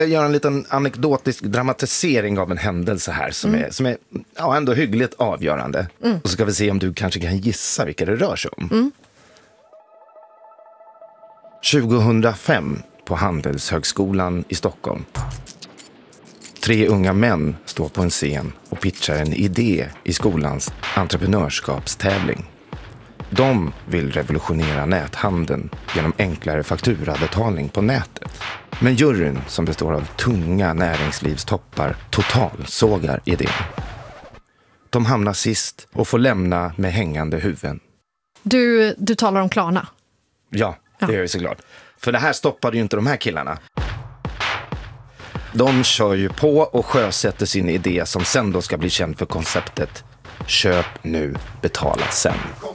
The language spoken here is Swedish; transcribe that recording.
Jag gör en liten anekdotisk dramatisering av en händelse här som är ja, ändå hyggligt avgörande. Och så ska vi se om du kanske kan gissa vilka det rör sig om. 2005 på Handelshögskolan i Stockholm. 3 unga män står på en scen och pitchar en idé i skolans entreprenörskapstävling. De vill revolutionera näthandeln genom enklare fakturabetalning på nätet. Men juryn, som består av tunga näringslivstoppar, totalsågar idén. De hamnar sist och får lämna med hängande huvuden. Du talar om Klarna. Ja, det är jag såklart. För det här stoppade ju inte de här killarna. De kör ju på och sjösätter sin idé som sen då ska bli känd för konceptet köp nu, betala sen.